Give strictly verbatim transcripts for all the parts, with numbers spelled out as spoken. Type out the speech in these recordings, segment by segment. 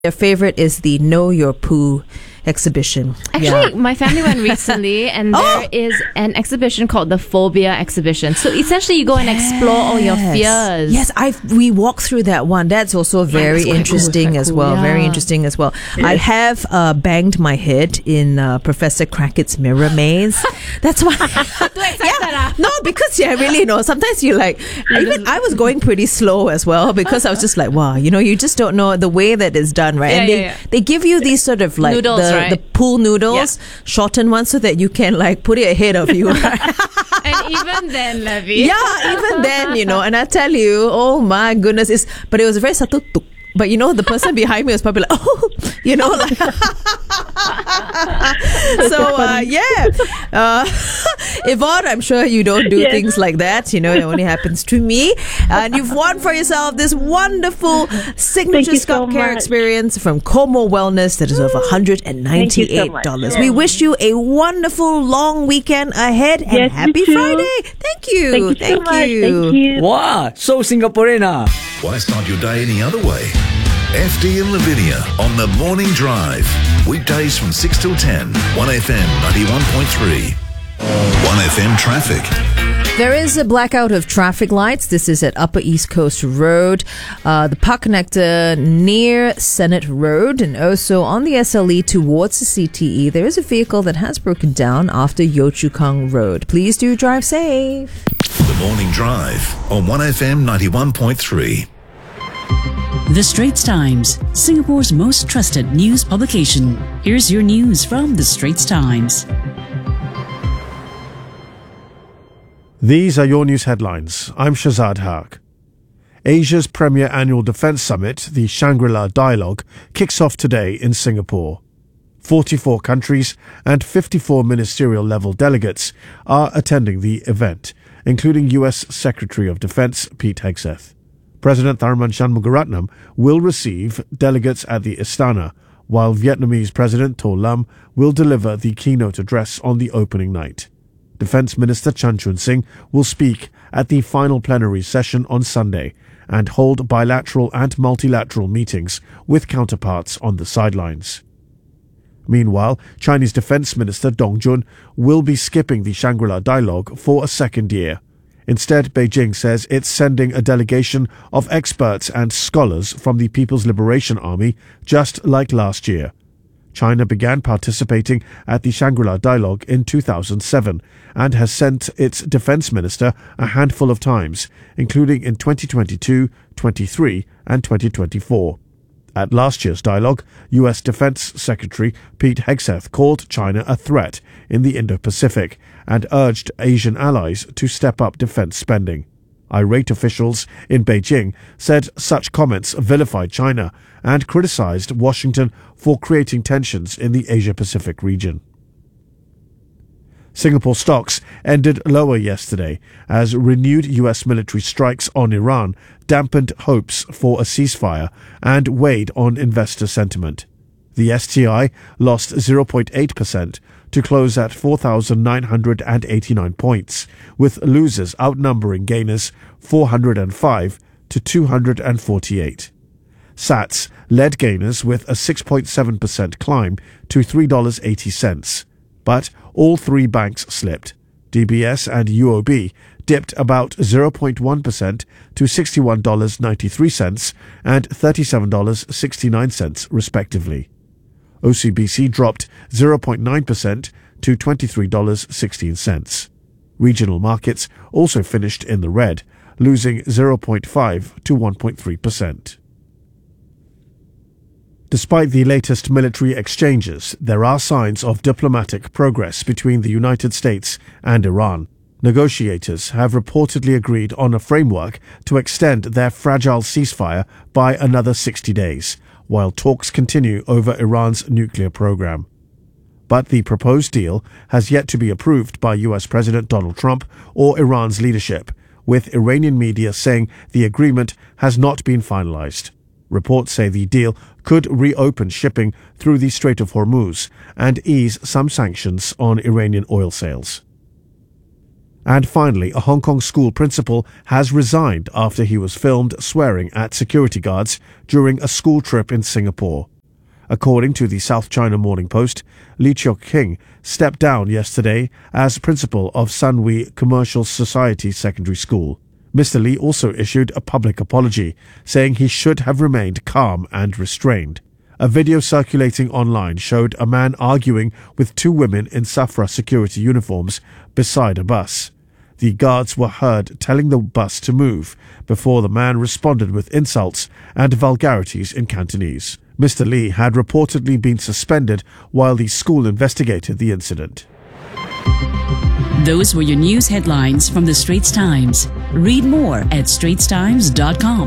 Their favorite is the Know Your Poo exhibition. Actually, Yeah. my family went recently, and Oh! there is an exhibition called the Phobia Exhibition. So essentially, you go and explore all your fears. Yes, I we walked through that one. That's also very that's quite cool, interesting quite as cool. well. Very Yeah. interesting as well. I have uh, banged my head in uh, Professor Crackett's mirror maze. That's why. yeah, no, because yeah, really, you know, sometimes you like. Even I was going pretty slow as well because I was just like, wow, you know, you just don't know the way that it's done, right? Yeah, and they yeah, yeah. they give you these sort of like Noodles, the right? the pool noodles, shortened ones, so that you can like put it ahead of you. Right? And even then, Levy. Yeah, even then, you know, and I tell you, oh my goodness, it's but it was a very subtle tuk. But you know, the person behind me was probably like, oh, you know, like. so uh, yeah, uh, Yvonne, I'm sure you don't do Yes. things like that. You know, it only happens to me. And you've won for yourself this wonderful signature you scalp so care much. experience experience from Como Wellness that is worth one hundred ninety-eight dollars. We wish you a wonderful long weekend ahead and Yes, you happy too. Friday. Thank you. Thank you so much. Thank you. Wow, so Singaporean ah. Why start your day any other way? F D and Lavinia on the Morning Drive. Weekdays from six till ten. one F M ninety-one point three. one F M traffic. There is a blackout of traffic lights. This is at Upper East Coast Road, uh, the park connector near Senate Road, and also on the S L E towards the C T E. There is a vehicle that has broken down after Yio Chu Kang Road. Please do drive safe. The Morning Drive on one F M ninety-one point three. The Straits Times, Singapore's most trusted news publication. Here's your news from The Straits Times. These are your news headlines. I'm Shazad Haq. Asia's premier annual defence summit, the Shangri-La Dialogue, kicks off today in Singapore. forty-four countries and fifty-four ministerial-level delegates are attending the event, including U S Secretary of Defence Pete Hegseth. President Tharman Shanmugaratnam will receive delegates at the Istana, while Vietnamese President To Lam will deliver the keynote address on the opening night. Defence Minister Chan Chun Sing will speak at the final plenary session on Sunday and hold bilateral and multilateral meetings with counterparts on the sidelines. Meanwhile, Chinese Defence Minister Dong Jun will be skipping the Shangri-La Dialogue for a second year. Instead, Beijing says it's sending a delegation of experts and scholars from the People's Liberation Army, just like last year. China began participating at the Shangri-La Dialogue in two thousand seven and has sent its defence minister a handful of times, including in twenty twenty-two, twenty-three and twenty twenty-four. At last year's dialogue, U S Defence Secretary Pete Hegseth called China a threat in the Indo-Pacific and urged Asian allies to step up defence spending. Irate officials in Beijing said such comments vilified China and criticised Washington for creating tensions in the Asia-Pacific region. Singapore stocks ended lower yesterday as renewed U S military strikes on Iran dampened hopes for a ceasefire and weighed on investor sentiment. The S T I lost zero point eight percent to close at four thousand nine hundred eighty-nine points, with losers outnumbering gainers four hundred five to two hundred forty-eight. SATS led gainers with a six point seven percent climb to three dollars and eighty cents. But all three banks slipped. D B S and U O B dipped about zero point one percent to sixty-one dollars and ninety-three cents and thirty-seven dollars and sixty-nine cents respectively. O C B C dropped zero point nine percent to twenty-three dollars and sixteen cents. Regional markets also finished in the red, losing zero point five to one point three percent. Despite the latest military exchanges, there are signs of diplomatic progress between the United States and Iran. Negotiators have reportedly agreed on a framework to extend their fragile ceasefire by another sixty days, while talks continue over Iran's nuclear program. But the proposed deal has yet to be approved by U S President Donald Trump or Iran's leadership, with Iranian media saying the agreement has not been finalized. Reports say the deal could reopen shipping through the Strait of Hormuz and ease some sanctions on Iranian oil sales. And finally, a Hong Kong school principal has resigned after he was filmed swearing at security guards during a school trip in Singapore. According to the South China Morning Post, Lee Chok-king stepped down yesterday as principal of Sanwi Commercial Society Secondary School. Mister Lee also issued a public apology, saying he should have remained calm and restrained. A video circulating online showed a man arguing with two women in Safra security uniforms beside a bus. The guards were heard telling the bus to move before the man responded with insults and vulgarities in Cantonese. Mister Lee had reportedly been suspended while the school investigated the incident. Those were your news headlines from the Straits Times. Read more at straits times dot com.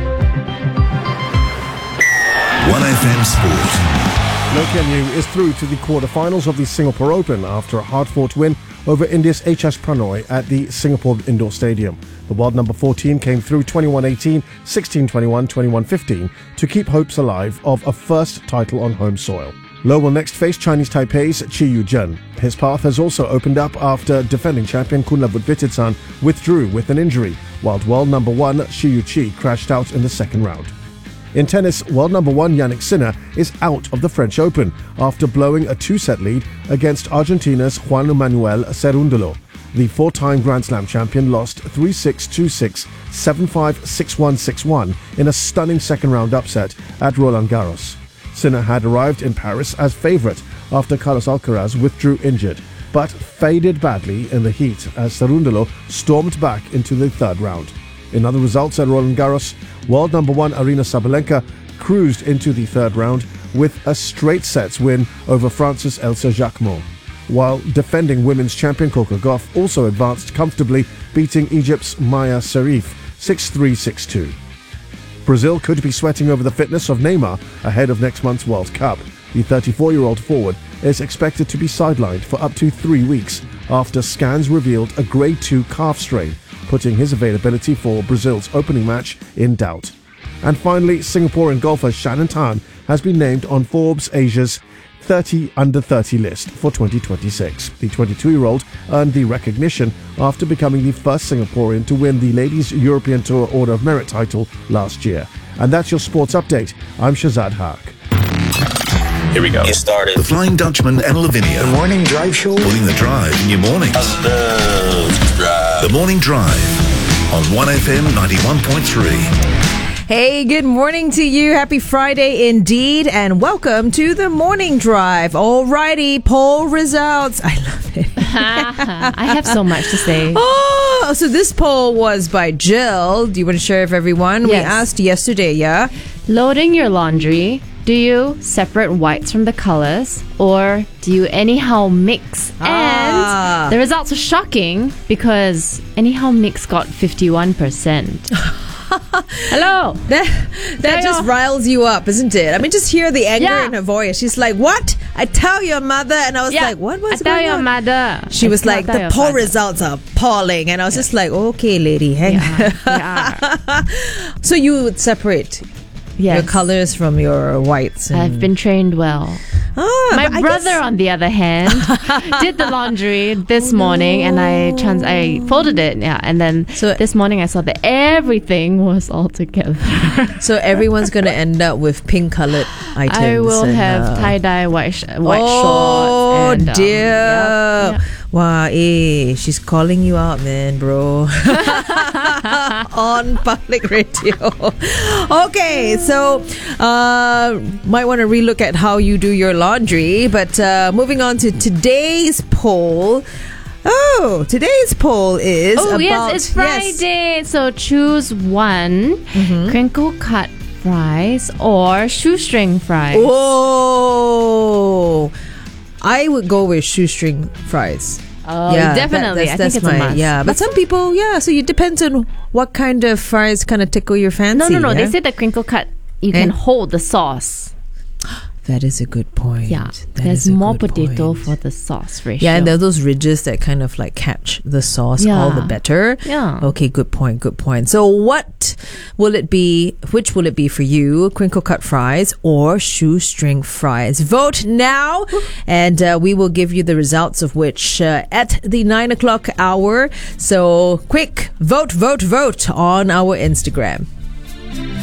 one F M Sport. Loh Kean Yew is through to the quarterfinals of the Singapore Open after a hard-fought win over India's H S Pranoy at the Singapore Indoor Stadium. The world number fourteen came through twenty-one eighteen, sixteen twenty-one, twenty-one fifteen to keep hopes alive of a first title on home soil. Loh will next face Chinese Taipei's Chi Yu-jun. His path has also opened up after defending champion Kunlavut Vititsan withdrew with an injury, while world number one Shi Yu-chi crashed out in the second round. In tennis, world number one Yannick Sinner is out of the French Open after blowing a two-set lead against Argentina's Juan Manuel Cerúndolo. The four-time Grand Slam champion lost three six, two six, seven five, six one, six one in a stunning second-round upset at Roland Garros. Sinner had arrived in Paris as favourite after Carlos Alcaraz withdrew injured, but faded badly in the heat as Cerúndolo stormed back into the third round. In other results at Roland Garros, world number one Aryna Sabalenka cruised into the third round with a straight sets win over France's Elsa Jacquemot, while defending women's champion Coco Gauff also advanced comfortably, beating Egypt's Maya Sharif six three, six two. Brazil could be sweating over the fitness of Neymar ahead of next month's World Cup. The thirty-four-year-old forward is expected to be sidelined for up to three weeks after scans revealed a grade two calf strain, putting his availability for Brazil's opening match in doubt. And finally, Singaporean golfer Shannon Tan has been named on Forbes Asia's thirty under thirty list for twenty twenty-six. The twenty-two-year-old earned the recognition after becoming the first Singaporean to win the Ladies European Tour Order of Merit title last year. And that's your sports update. I'm Shazad Haq. Here we go. It started. The Flying Dutchman and Lavinia. The Morning Drive Show. Putting the drive in your mornings. I love drive. The Morning Drive on one F M ninety-one point three. Hey, good morning to you. Happy Friday indeed, and welcome to the Morning Drive. Alrighty, poll results. I love it. I have so much to say. Oh, so this poll was by Jill. Do you want to share with everyone? Yes. We asked yesterday, yeah? Loading your laundry, do you separate whites from the colors, or do you anyhow mix? Ah. And the results are shocking because anyhow mix got fifty-one percent. Hello. That that just riles you up, isn't it? I mean, just hear the anger Yeah. in her voice. She's like, "What? I tell your mother," and I was Yeah. like, "What was I tell going your on?" mother. She I was cannot like, tell "The your poll father." results are appalling," and I was just like, "Okay, lady, hang." Yeah, yeah. So you would separate Yes. your colors from your whites. And... I've been trained well. Ah, My but I brother, guess- on the other hand, did the laundry this morning, and I trans- I folded it. Yeah, and then So- this morning I saw that everything was all together. So everyone's gonna end up with pink colored items. I will and, have uh, tie dye white sh- white oh, shorts. And, um, dear. yep, yep. Wow, eh, she's calling you out, man, bro. On public radio. Okay, so uh, might want to relook at how you do your laundry. But uh, moving on to today's poll. Oh, today's poll is Oh about... yes, it's Friday. So choose one: Mm-hmm. crinkle cut fries or shoestring fries. Oh, I would go with shoestring fries. Oh, that- definitely. that's, I that's think it's my, a must. Yeah, but some people, yeah. So it depends on what kind of fries kind of tickle your fancy. No, no, no. yeah? They say the crinkle cut you Eh? can hold the sauce. That is a good point. Yeah, That there's is a more good potato point. for the sauce ratio. Yeah, and there are those ridges that kind of like catch the sauce Yeah. all the better. Yeah. Okay, good point, good point. So what will it be, which will it be for you? Crinkle cut fries or shoestring fries? Vote now and uh, we will give you the results of which uh, at the nine o'clock hour. So quick, vote, vote, vote on our Instagram.